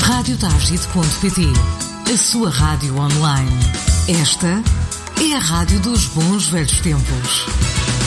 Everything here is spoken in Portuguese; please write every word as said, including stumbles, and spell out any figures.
rádio tagit ponto pt, a sua rádio online. Esta é a rádio dos bons velhos tempos.